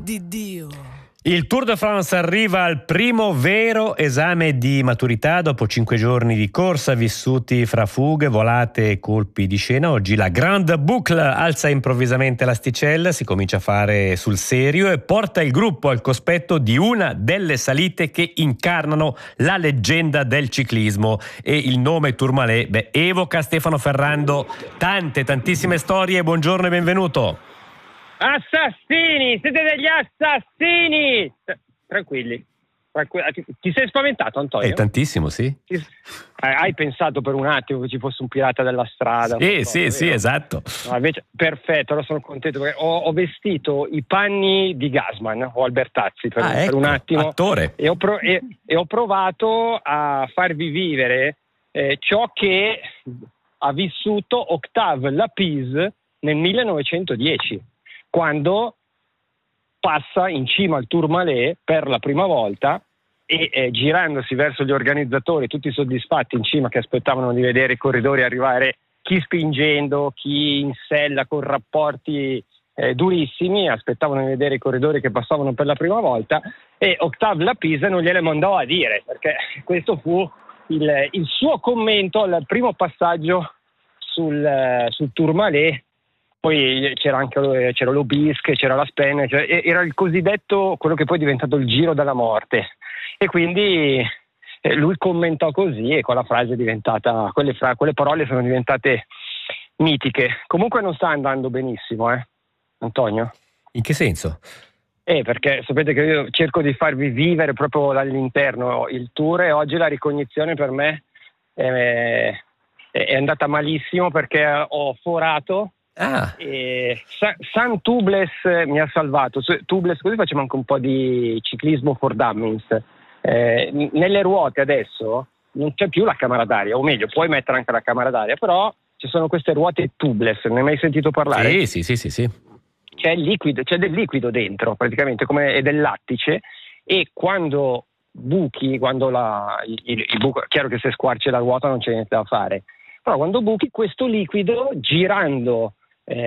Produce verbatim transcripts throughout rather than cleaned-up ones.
di Dio. Il Tour de France arriva al primo vero esame di maturità dopo cinque giorni di corsa vissuti fra fughe, volate e colpi di scena. Oggi la Grande Boucle alza improvvisamente l'asticella, si comincia a fare sul serio e porta il gruppo al cospetto di una delle salite che incarnano la leggenda del ciclismo, e il nome Tourmalet beh, evoca Stefano Ferrando tante tantissime storie. Buongiorno e benvenuto. Assassini, siete degli assassini! Tranquilli, tranquilli. Ti sei spaventato, Antonio? Eh, tantissimo, sì. Ti... Hai pensato per un attimo che ci fosse un pirata della strada? Sì, so, sì, vero? sì, esatto. No, invece, perfetto, allora sono contento perché ho, ho vestito i panni di Gassman o Albertazzi per, ah, per ecco, un attimo. Attore. E ho, pro- e, e ho provato a farvi vivere eh, ciò che ha vissuto Octave Lapise nel millenovecentodieci. Quando passa in cima al Tourmalet per la prima volta e eh, girandosi verso gli organizzatori, tutti soddisfatti in cima che aspettavano di vedere i corridori arrivare, chi spingendo, chi in sella con rapporti eh, durissimi, aspettavano di vedere i corridori che passavano per la prima volta, e Octave Lapise non gliele mandò a dire, perché questo fu il, il suo commento al primo passaggio sul, sul Tourmalet. Poi c'era anche c'era l'Obisque, c'era la Spen, cioè era il cosiddetto, quello che poi è diventato il giro della morte, e quindi lui commentò così e quella frase è diventata, quelle, fra, quelle parole sono diventate mitiche. Comunque non sta andando benissimo, eh, Antonio? In che senso? Eh, perché sapete che io cerco di farvi vivere proprio dall'interno il tour, e oggi la ricognizione per me è, è andata malissimo perché ho forato. Ah. E San Tubeless mi ha salvato. Tubeless, così facciamo anche un po' di ciclismo for dummies. Eh, nelle ruote adesso non c'è più la camera d'aria, o meglio, puoi mettere anche la camera d'aria, però ci sono queste ruote tubeless. Ne hai mai sentito parlare? Sì, sì, sì, sì, sì. C'è liquido, c'è del liquido dentro, praticamente come è del lattice, e quando buchi, quando la, il, il buco, chiaro che se squarci la ruota non c'è niente da fare, però quando buchi questo liquido girando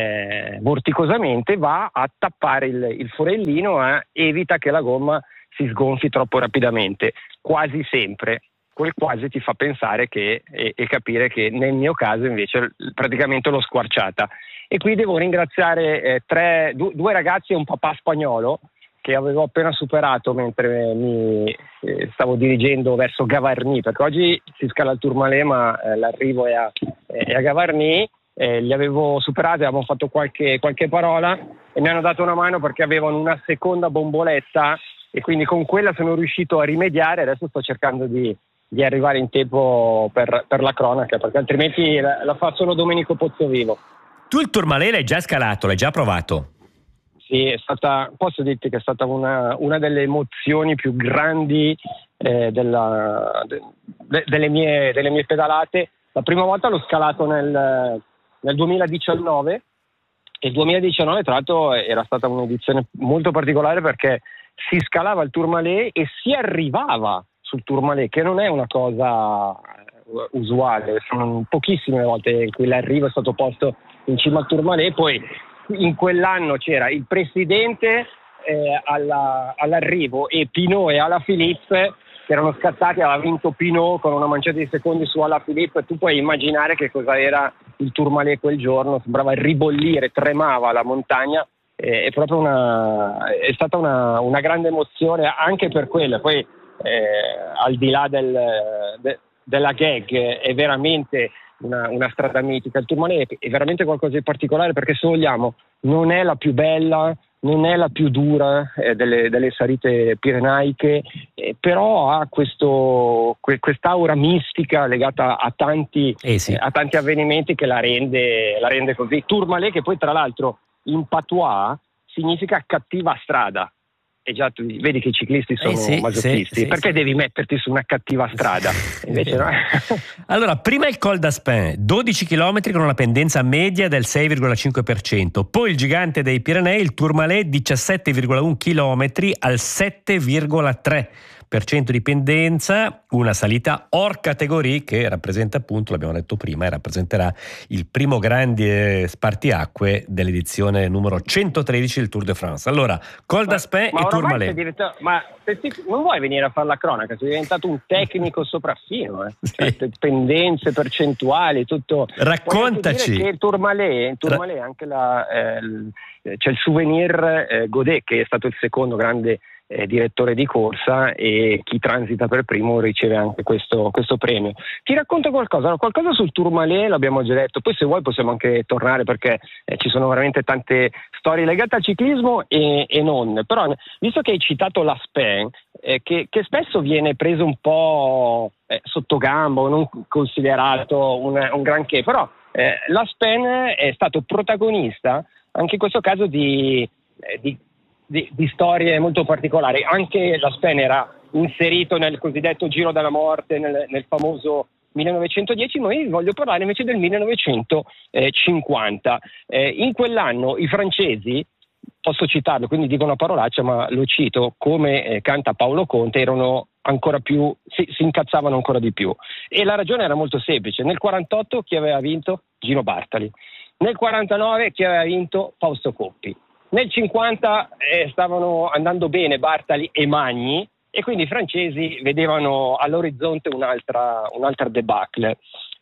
Eh, vorticosamente va a tappare il, il forellino, e eh, evita che la gomma si sgonfi troppo rapidamente. Quasi sempre quel quasi ti fa pensare che e, e capire che nel mio caso invece praticamente l'ho squarciata. E qui devo ringraziare eh, tre, du, due ragazzi e un papà spagnolo che avevo appena superato mentre mi eh, stavo dirigendo verso Gavarnie, perché oggi si scala il Tourmalet ma eh, l'arrivo è a, è a Gavarnie. Eh, li avevo superati, avevamo fatto qualche, qualche parola e mi hanno dato una mano perché avevano una seconda bomboletta, e quindi con quella sono riuscito a rimediare. Adesso sto cercando di, di arrivare in tempo per, per la cronaca, perché altrimenti la, la fa solo Domenico Pozzovivo. Tu il Tourmalet l'hai già scalato, l'hai già provato? Sì, è stata, posso dirti che è stata una, una delle emozioni più grandi eh, della, de, delle, mie, delle mie pedalate. La prima volta l'ho scalato nel nel duemiladiciannove, e il duemiladiciannove tra l'altro era stata un'edizione molto particolare perché si scalava il Tourmalet e si arrivava sul Tourmalet, che non è una cosa usuale, sono pochissime volte in cui l'arrivo è stato posto in cima al Tourmalet. Poi in quell'anno c'era il presidente eh, alla, all'arrivo e Pinot e Alaphilippe che erano scattati, aveva vinto Pinot con una manciata di secondi su Alaphilippe. Tu puoi immaginare che cosa era il Tourmalet quel giorno, sembrava ribollire, tremava la montagna, eh, è proprio una, è stata una, una grande emozione anche per quella. Poi eh, al di là del, de, della gag è veramente una, una strada mitica. Il Tourmalet è veramente qualcosa di particolare perché, se vogliamo, non è la più bella, non è la più dura eh, delle, delle salite pirenaiche, eh, però ha questo, que, quest'aura mistica legata a tanti, eh sì. eh, a tanti avvenimenti che la rende, la rende così. Tourmalet, che poi tra l'altro in patois significa cattiva strada. E già tu vedi che i ciclisti sono eh sì, masochisti, sì, sì, perché sì. devi metterti su una cattiva strada? Invece no. Allora, prima il Col d'Aspin, dodici chilometri con una pendenza media del sei virgola cinque per cento, poi il gigante dei Pirenei, il Tourmalet, diciassette virgola uno chilometri al sette virgola tre, per cento di pendenza, una salita hors categorie che rappresenta appunto, l'abbiamo detto prima, e rappresenterà il primo grande spartiacque dell'edizione numero centotredici del Tour de France. Allora, Col d'Aspin ma e Tourmalet. Diventa, ma se ti, non vuoi venire a fare la cronaca, sei diventato un tecnico sopraffino, eh? Cioè, Sì. pendenze percentuali, tutto. Raccontaci. Dire che il Tourmalet, il Tourmalet anche la, eh, il, c'è il souvenir eh, Godet, che è stato il secondo grande eh, direttore di corsa, e chi transita per primo riceve anche questo, questo premio. Ti racconto qualcosa, no, qualcosa sul Tourmalet l'abbiamo già detto, poi se vuoi possiamo anche tornare, perché eh, ci sono veramente tante storie legate al ciclismo e, e non, però visto che hai citato l'Aspin, eh, che, che spesso viene preso un po' eh, sotto gamba o non considerato un, un granché, però eh, l'Aspin è stato protagonista anche in questo caso di, eh, di Di, di storie molto particolari. Anche l'Aspin era inserito nel cosiddetto Giro della Morte, nel, nel famoso millenovecentodieci. Ma io voglio parlare invece del millenovecentocinquanta. Eh, in quell'anno i francesi, posso citarlo, quindi dico una parolaccia, ma lo cito, come eh, canta Paolo Conte, erano ancora più, si, si incazzavano ancora di più. E la ragione era molto semplice. Nel quarantotto chi aveva vinto? Gino Bartali. Nel quarantanove chi aveva vinto? Fausto Coppi. Nel cinquanta eh, stavano andando bene Bartali e Magni, e quindi i francesi vedevano all'orizzonte un'altra, un'altra debacle.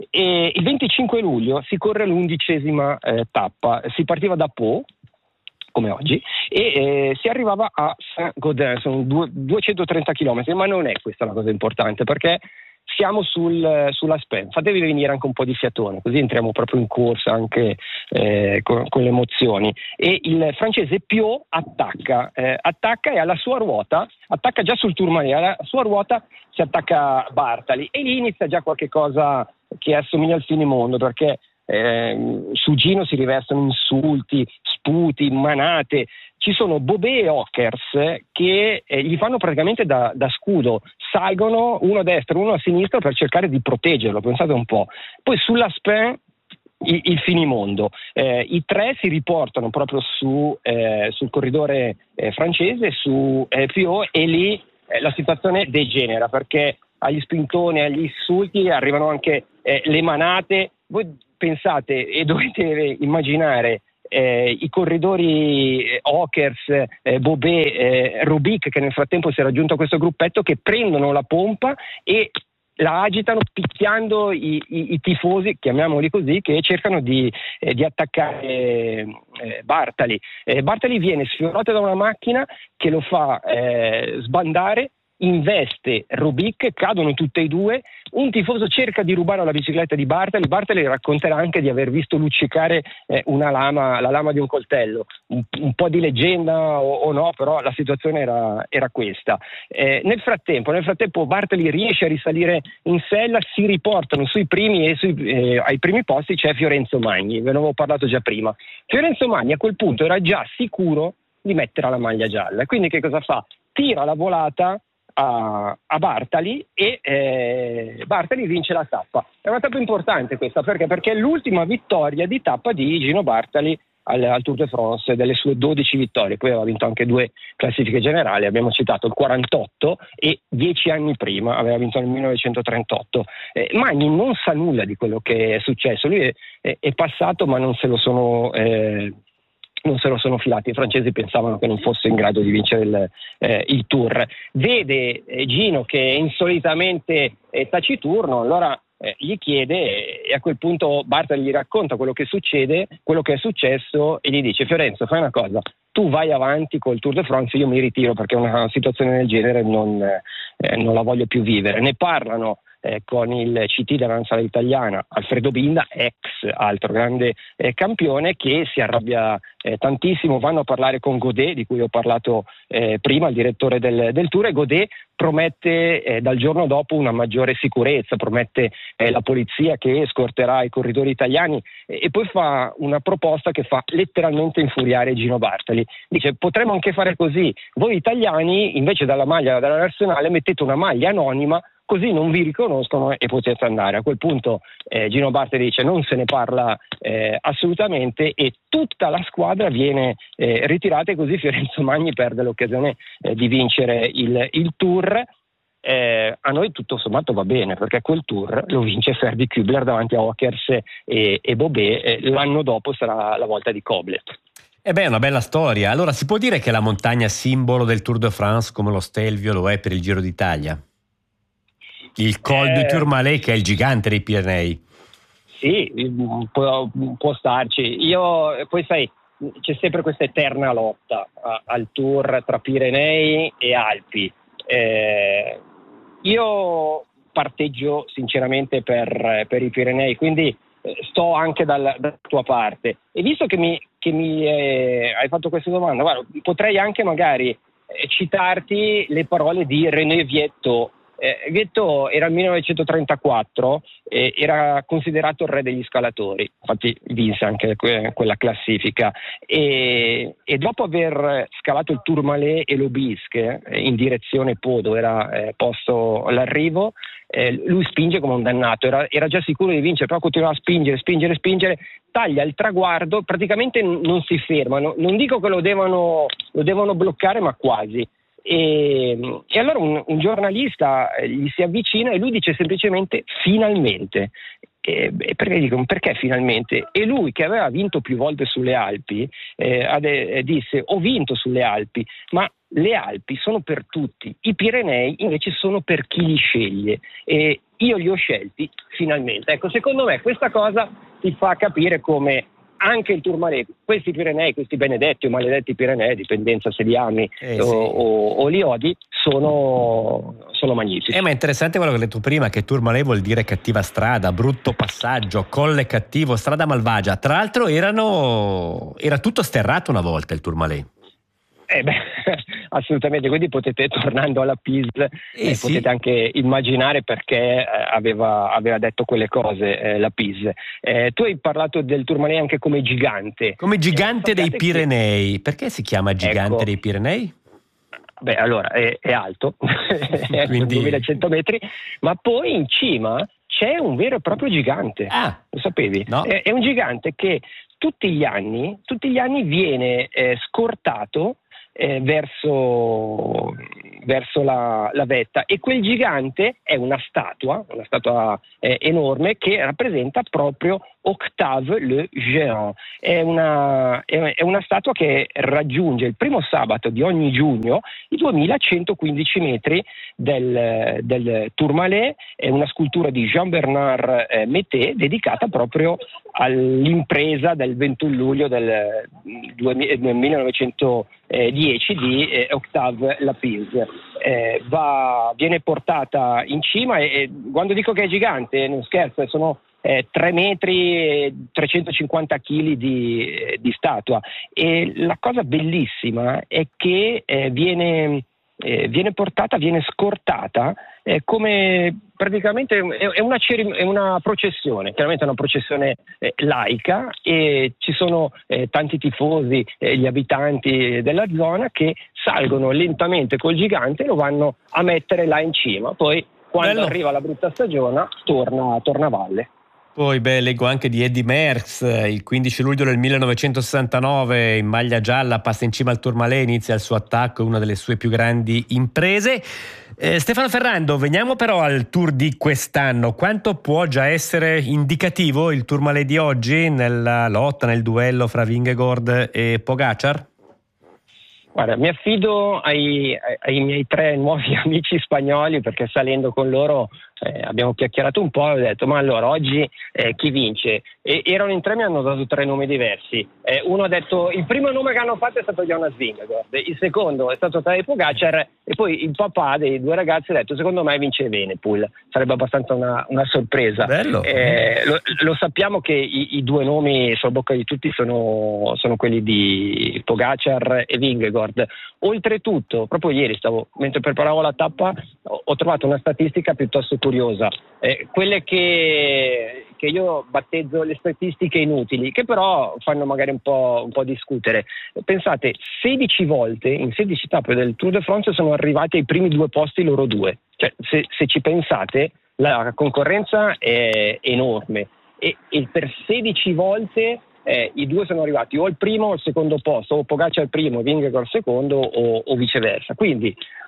E il venticinque luglio si corre l'undicesima eh, tappa, si partiva da Pau, come oggi, e eh, si arrivava a Saint-Gaudens, sono due, duecentotrenta chilometri, ma non è questa la cosa importante, perché siamo sul, sull'Aspin. Fatevi venire anche un po' di fiatone, così entriamo proprio in corsa anche eh, con, con le emozioni. E il francese Piot attacca, eh, attacca e alla sua ruota, attacca già sul Tourmalet, alla sua ruota si attacca Bartali, e lì inizia già qualche cosa che assomiglia al finimondo, perché eh, su Gino si riversano insulti, sputi, manate. Ci sono Bobet e Ockers che eh, gli fanno praticamente da, da scudo, salgono uno a destra, uno a sinistra per cercare di proteggerlo, pensate un po'. Poi sull'Aspin il, il finimondo, eh, i tre si riportano proprio su, eh, sul corridore eh, francese, su eh, Piot, e lì eh, la situazione degenera, perché agli spintoni, agli insulti arrivano anche eh, le manate. Voi pensate e dovete immaginare Eh, i corridori eh, Ockers, eh, Bobet, eh, Robic, che nel frattempo si è raggiunto a questo gruppetto, che prendono la pompa e la agitano picchiando i, i, i tifosi, chiamiamoli così, che cercano di, eh, di attaccare eh, Bartali. Eh, Bartali viene sfiorato da una macchina che lo fa eh, sbandare, investe Robic, cadono tutte e due. Un tifoso cerca di rubare la bicicletta di Bartali. Bartali racconterà anche di aver visto luccicare eh, una lama, la lama di un coltello. Un, un po' di leggenda o, o no, però la situazione era, era questa. Eh, nel frattempo, nel frattempo Bartali riesce a risalire in sella, si riportano sui primi e sui, eh, ai primi posti c'è Fiorenzo Magni, ve ne avevo parlato già prima. Fiorenzo Magni a quel punto era già sicuro di mettere la maglia gialla, quindi che cosa fa? Tira la volata A, a Bartali e eh, Bartali vince la tappa. È una tappa importante questa, perché? Perché è l'ultima vittoria di tappa di Gino Bartali al, al Tour de France, delle sue dodici vittorie. Poi aveva vinto anche due classifiche generali, abbiamo citato il quarantotto, e dieci anni prima aveva vinto nel millenovecentotrentotto. eh, Magni non sa nulla di quello che è successo, lui è, è, è passato, ma non se lo sono eh, non se lo sono filati. I francesi pensavano che non fosse in grado di vincere il, eh, il Tour. Vede eh, Gino che è insolitamente eh, taciturno, allora eh, gli chiede, e a quel punto Bartali gli racconta quello che succede, quello che è successo, e gli dice: Fiorenzo, fai una cosa, tu vai avanti col Tour de France, io mi ritiro, perché una situazione del genere non, eh, non la voglio più vivere. Ne parlano Eh, con il C T della Nazionale italiana Alfredo Binda, ex altro grande eh, campione, che si arrabbia eh, tantissimo. Vanno a parlare con Godet, di cui ho parlato eh, prima, il direttore del, del Tour, e Godet promette eh, dal giorno dopo una maggiore sicurezza, promette eh, la polizia che scorterà i corridori italiani, e, e poi fa una proposta che fa letteralmente infuriare Gino Bartali. Dice: potremmo anche fare così, voi italiani invece della maglia della nazionale mettete una maglia anonima, così non vi riconoscono e potete andare. A quel punto eh, Gino Bartali dice: non se ne parla eh, assolutamente, e tutta la squadra viene eh, ritirata, e così Fiorenzo Magni perde l'occasione eh, di vincere il, il Tour. eh, a noi tutto sommato va bene, perché quel tour lo vince Ferdi Kübler davanti a Åkers e, e Bobé, eh, l'anno dopo sarà la volta di Koblet. E beh, è una bella storia. Allora, si può dire che la montagna simbolo del Tour de France, come lo Stelvio, lo è per il Giro d'Italia? Il Col du Eh, Tourmalet, che è il gigante dei Pirenei. Sì, può, può starci. Io, poi sai, c'è sempre questa eterna lotta a, al Tour tra Pirenei e Alpi. Eh, io parteggio sinceramente per, per i Pirenei, quindi sto anche dal, dalla tua parte. E visto che mi, che mi eh, hai fatto questa domanda, guarda, potrei anche magari eh, citarti le parole di René Vietto. Eh, Vietto era il millenovecentotrentaquattro, eh, era considerato il re degli scalatori, infatti vinse anche que- quella classifica, e, e dopo aver scalato il Tourmalet e l'Aubisque eh, in direzione Po, dove era eh, posto l'arrivo, eh, lui spinge come un dannato, era, era già sicuro di vincere, però continuava a spingere, spingere, spingere, taglia il traguardo, praticamente n- non si ferma, no? Non dico che lo devono, lo devono bloccare, ma quasi. E, e allora un, un giornalista gli si avvicina e lui dice semplicemente finalmente. E, e perché dicono perché finalmente? E lui, che aveva vinto più volte sulle Alpi, eh, ade, disse ho vinto sulle Alpi, ma le Alpi sono per tutti, i Pirenei invece sono per chi li sceglie, e io li ho scelti finalmente. Ecco, secondo me questa cosa ti fa capire come anche il Tourmalet, questi Pirenei, questi benedetti o maledetti Pirenei, dipendenza se li ami Eh, o, sì. o, o li odi, sono, sono magnifici. Eh, ma è interessante quello che hai detto prima, che Tourmalet vuol dire cattiva strada, brutto passaggio, colle cattivo, strada malvagia. Tra l'altro erano era tutto sterrato una volta il Tourmalet. Eh beh, assolutamente, quindi potete, tornando alla Pise, Eh, eh, sì. potete anche immaginare perché eh, aveva, aveva detto quelle cose eh, la Pise. Eh, tu hai parlato del Tourmalet anche come gigante. Come gigante Eh, dei sappiate che- Pirenei. Perché si chiama gigante Ecco. dei Pirenei? Beh, allora è, è alto, è alto Quindi- duemilacento metri, ma poi in cima c'è un vero e proprio gigante. Ah, Lo sapevi? no. È, è un gigante che tutti gli anni, tutti gli anni viene eh, scortato eh, verso, verso la, la vetta, e quel gigante è una statua, una statua eh, enorme che rappresenta proprio Octave le Géant. È una, è, è una statua che raggiunge il primo sabato di ogni giugno i duemilacentoquindici metri del, del Tourmalet. È una scultura di Jean-Bernard eh, Mété dedicata proprio all'impresa del ventuno luglio del, del millenovecentodieci di eh, Octave Lapise. Eh, va, viene portata in cima e, e quando dico che è gigante non scherzo, sono Eh, tre metri e trecentocinquanta chili di, eh, di statua, e la cosa bellissima è che eh, viene, eh, viene portata, viene scortata eh, come praticamente è, è, una cerim- è una processione, chiaramente è una processione eh, laica, e ci sono eh, tanti tifosi, eh, gli abitanti della zona che salgono lentamente col gigante e lo vanno a mettere là in cima, poi quando Bello. arriva la brutta stagione torna, torna a valle. Poi beh, leggo anche di Eddy Merckx, il quindici luglio del millenovecentosessantanove in maglia gialla passa in cima al Tourmalet, inizia il suo attacco, una delle sue più grandi imprese. Eh, Stefano Ferrando, veniamo però al Tour di quest'anno. Quanto può già essere indicativo il Tourmalet di oggi nella lotta, nel duello fra Vingegaard e Pogacar? Guarda, mi affido ai, ai, ai miei tre nuovi amici spagnoli, perché salendo con loro eh, abbiamo chiacchierato un po' e ho detto ma allora oggi eh, chi vince? E erano in tre, mi hanno dato tre nomi diversi. Eh, uno ha detto, il primo nome che hanno fatto è stato Jonas Vingegaard, il secondo è stato Tadej Pogacar, e poi il papà dei due ragazzi ha detto secondo me vince Evenepoel. Sarebbe abbastanza una, una sorpresa. Bello. Eh, lo, lo sappiamo che i, i due nomi sulla bocca di tutti sono, sono quelli di Pogacar e Vingegaard. Oltretutto, proprio ieri stavo, mentre preparavo la tappa, ho, ho trovato una statistica piuttosto curiosa, eh, quelle che, che io battezzo le statistiche inutili, che però fanno magari un po', un po' discutere. Pensate, sedici volte in sedici tappe del Tour de France sono arrivati ai primi due posti loro due, cioè se, se ci pensate la concorrenza è enorme, e, e per sedici volte Eh, i due sono arrivati o al primo o al secondo posto, o Pogacar al primo, Vingegaard al secondo, o, o viceversa. Quindi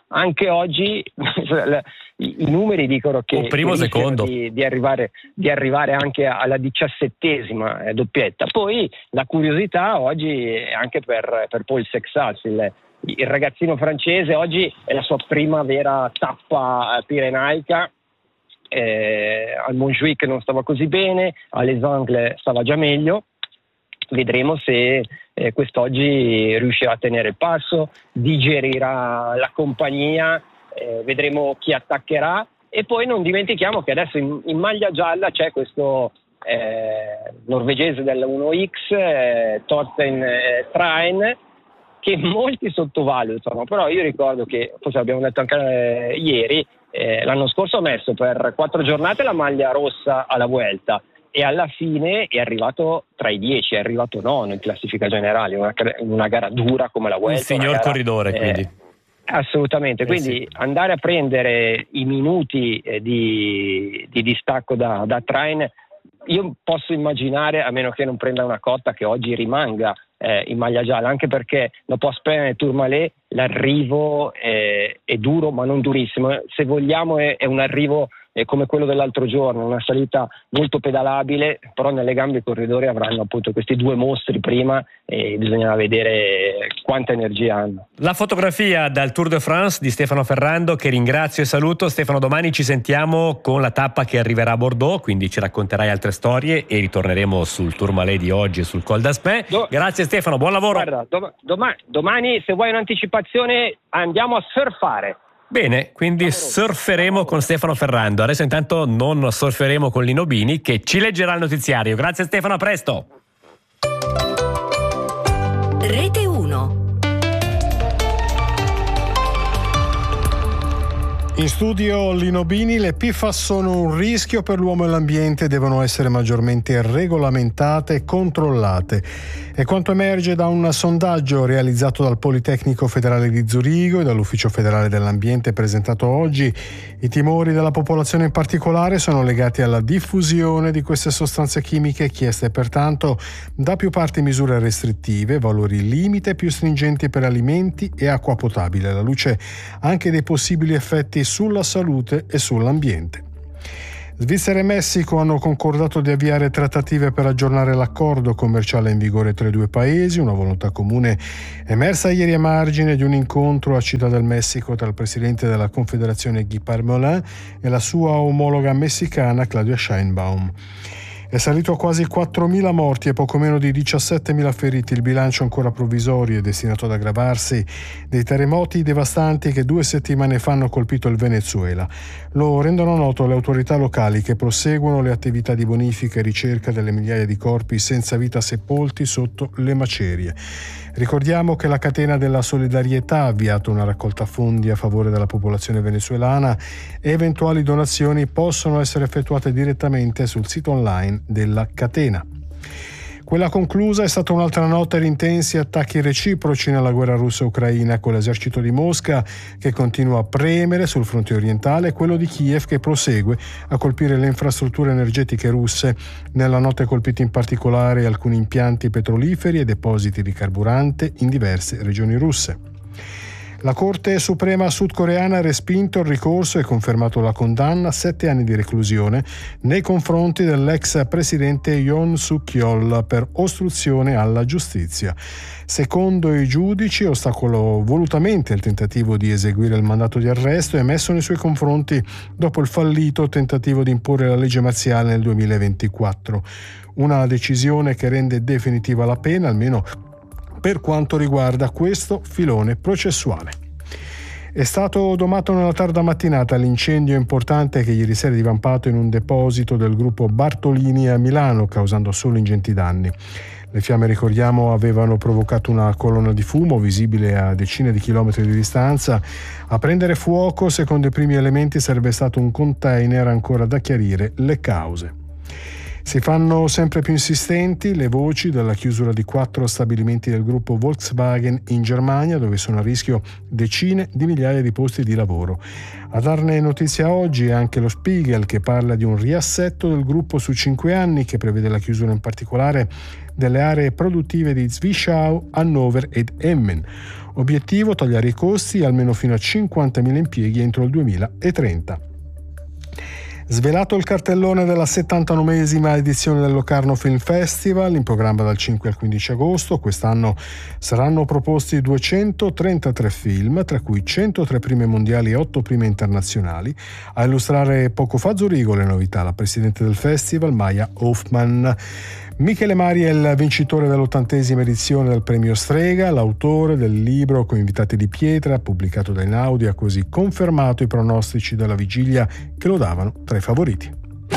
anche oggi i, i numeri dicono che, o primo che secondo di, di, arrivare, di arrivare anche alla diciassettesima eh, doppietta. Poi la curiosità oggi è anche per, per Paul Sexas, il, il ragazzino francese. Oggi è la sua prima vera tappa pirenaica. Eh, al Montjuic non stava così bene, a Les Angles stava già meglio. Vedremo se eh, quest'oggi riuscirà a tenere il passo, digerirà la compagnia, eh, vedremo chi attaccherà. E poi non dimentichiamo che adesso in, in maglia gialla c'è questo eh, norvegese dell'uno X, eh, Thorsten eh, Train, che molti sottovalutano, però io ricordo che, forse l'abbiamo detto anche eh, ieri, eh, l'anno scorso ha messo per quattro giornate la maglia rossa alla Vuelta e alla fine è arrivato tra i dieci, è arrivato nono in classifica generale, una, una gara dura come la Vuelta. Un signor gara, corridore, eh, quindi. Assolutamente, eh quindi sì. andare a prendere i minuti eh, di, di distacco da, da Train, io posso immaginare, a meno che non prenda una cotta, che oggi rimanga eh, in maglia gialla, anche perché dopo Aspen e Tourmalet l'arrivo è, è duro ma non durissimo, se vogliamo è, è un arrivo eh, come quello dell'altro giorno, una salita molto pedalabile, però nelle gambe i corridori avranno appunto questi due mostri prima e bisognerà vedere quanta energia hanno. La fotografia dal Tour de France di Stefano Ferrando, che ringrazio e saluto. Stefano, domani ci sentiamo con la tappa che arriverà a Bordeaux, quindi ci racconterai altre storie e ritorneremo sul Tourmalet di oggi e sul Col d'Aspin. Do- Grazie Stefano, buon lavoro. Guarda, dom- doma- domani se vuoi un'anticipazione andiamo a surfare. Bene, quindi surferemo con Stefano Ferrando. Adesso intanto non surferemo con Lino Bini, che ci leggerà il notiziario. Grazie Stefano, a presto. Rete uno. In studio Lino Bini. Le P F A S sono un rischio per l'uomo e l'ambiente e devono essere maggiormente regolamentate e controllate. È quanto emerge da un sondaggio realizzato dal Politecnico Federale di Zurigo e dall'Ufficio Federale dell'Ambiente presentato oggi. I timori della popolazione in particolare sono legati alla diffusione di queste sostanze chimiche, chieste pertanto da più parti misure restrittive, valori limite più stringenti per alimenti e acqua potabile, alla luce anche dei possibili effetti sulla salute e sull'ambiente. Svizzera e Messico hanno concordato di avviare trattative per aggiornare l'accordo commerciale in vigore tra i due paesi, una volontà comune emersa ieri a margine di un incontro a Città del Messico tra il presidente della Confederazione Guy Parmelin e la sua omologa messicana Claudia Sheinbaum. È salito a quasi quattromila morti e poco meno di diciassettemila feriti il bilancio ancora provvisorio e destinato ad aggravarsi dei terremoti devastanti che due settimane fa hanno colpito il Venezuela. Lo rendono noto le autorità locali, che proseguono le attività di bonifica e ricerca delle migliaia di corpi senza vita sepolti sotto le macerie. Ricordiamo che la catena della solidarietà ha avviato una raccolta fondi a favore della popolazione venezuelana e eventuali donazioni possono essere effettuate direttamente sul sito online della catena. Quella conclusa è stata un'altra notte di intensi attacchi reciproci nella guerra russa-ucraina, con l'esercito di Mosca che continua a premere sul fronte orientale e quello di Kiev che prosegue a colpire le infrastrutture energetiche russe. Nella notte colpiti in particolare alcuni impianti petroliferi e depositi di carburante in diverse regioni russe. La Corte Suprema sudcoreana ha respinto il ricorso e confermato la condanna a sette anni di reclusione nei confronti dell'ex presidente Yoon Suk-yeol per ostruzione alla giustizia. Secondo i giudici, ostacolò volutamente il tentativo di eseguire il mandato di arresto emesso nei suoi confronti dopo il fallito tentativo di imporre la legge marziale nel duemilaventiquattro. Una decisione che rende definitiva la pena, almeno per quanto riguarda questo filone processuale. È stato domato nella tarda mattinata l'incendio importante che ieri sera è divampato in un deposito del gruppo Bartolini a Milano, causando solo ingenti danni. Le fiamme, ricordiamo, avevano provocato una colonna di fumo visibile a decine di chilometri di distanza. A prendere fuoco, secondo i primi elementi, sarebbe stato un container, ancora da chiarire le cause. Si fanno sempre più insistenti le voci della chiusura di quattro stabilimenti del gruppo Volkswagen in Germania, dove sono a rischio decine di migliaia di posti di lavoro. A darne notizia oggi è anche lo Spiegel, che parla di un riassetto del gruppo su cinque anni, che prevede la chiusura in particolare delle aree produttive di Zwischau, Hannover ed Emmen. Obiettivo: tagliare i costi almeno fino a cinquantamila impieghi entro il duemilatrenta. Svelato il cartellone della settantanovesima edizione del Locarno Film Festival, in programma dal cinque al quindici agosto, quest'anno saranno proposti duecentotrentatré film, tra cui centotré prime mondiali e otto prime internazionali. A illustrare poco fa Zurigo le novità la presidente del festival, Maya Hoffman. Michele Mari è il vincitore dell'ottantesima edizione del premio Strega, l'autore del libro Coinvitati di pietra, pubblicato da Einaudi, ha così confermato i pronostici della vigilia che lo davano tra i favoriti.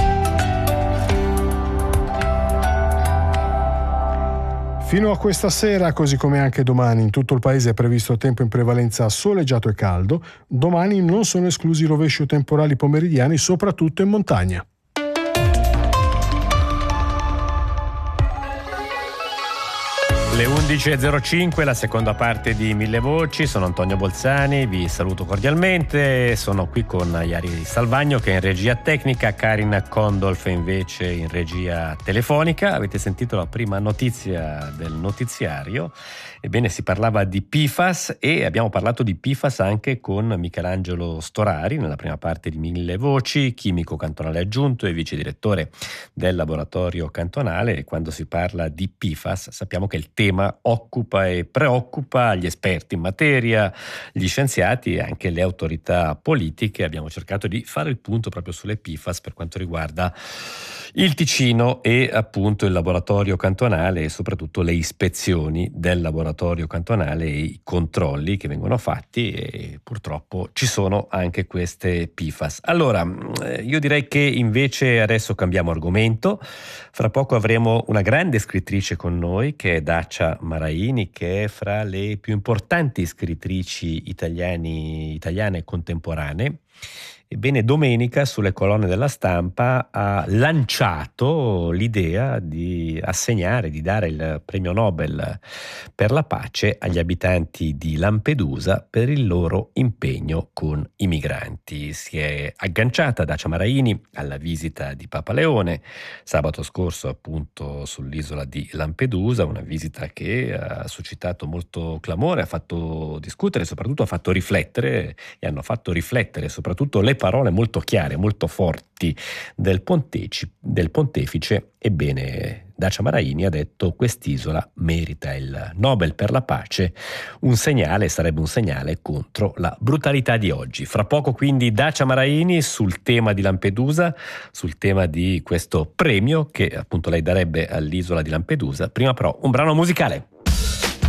Fino a questa sera, così come anche domani, in tutto il paese è previsto tempo in prevalenza soleggiato e caldo. Domani non sono esclusi rovesci o temporali pomeridiani, soprattutto in montagna. Le undici e zero cinque, la seconda parte di Mille Voci. Sono Antonio Bolzani, vi saluto cordialmente. Sono qui con Iari Salvagno che è in regia tecnica, Karin Condolf invece in regia telefonica. Avete sentito la prima notizia del notiziario. Ebbene, si parlava di P F A S e abbiamo parlato di P F A S anche con Michelangelo Storari nella prima parte di Mille Voci, chimico cantonale aggiunto e vice direttore del laboratorio cantonale. E quando si parla di P F A S sappiamo che il tema occupa e preoccupa gli esperti in materia, gli scienziati e anche le autorità politiche. Abbiamo cercato di fare il punto proprio sulle P F A S per quanto riguarda il Ticino e appunto il laboratorio cantonale e soprattutto le ispezioni del laboratorio cantonale e i controlli che vengono fatti, e purtroppo ci sono anche queste P F A S. Allora, io direi che invece adesso cambiamo argomento. Fra poco avremo una grande scrittrice con noi che è Dacia Maraini, che è fra le più importanti scrittrici italiani, italiane contemporanee. Ebbene, domenica sulle colonne della Stampa ha lanciato l'idea di assegnare, di dare il premio Nobel per la pace agli abitanti di Lampedusa per il loro impegno con i migranti. Si è agganciata Dacia Maraini alla visita di Papa Leone sabato scorso appunto sull'isola di Lampedusa, una visita che ha suscitato molto clamore, ha fatto discutere, soprattutto ha fatto riflettere e hanno fatto riflettere soprattutto le parole molto chiare, molto forti del, ponteci, del pontefice. Ebbene, Dacia Maraini ha detto: quest'isola merita il Nobel per la pace, un segnale, sarebbe un segnale contro la brutalità di oggi. Fra poco quindi Dacia Maraini sul tema di Lampedusa, sul tema di questo premio che appunto lei darebbe all'isola di Lampedusa. Prima però un brano musicale.